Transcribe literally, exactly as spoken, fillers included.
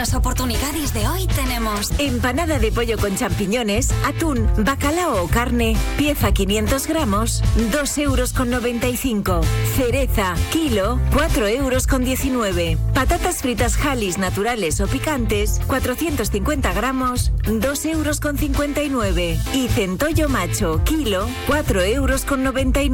las oportunidades de hoy tenemos empanada de pollo con champiñones, atún, bacalao o carne, pieza quinientos gramos, dos euros con noventa y cinco. Cereza, kilo, cuatro euros con diecinueve. Patatas fritas Halis naturales o picantes, cuatrocientos cincuenta gramos, dos euros con cincuenta y nueve. Y centollo macho, kilo, cuatro euros con noventa y nueve.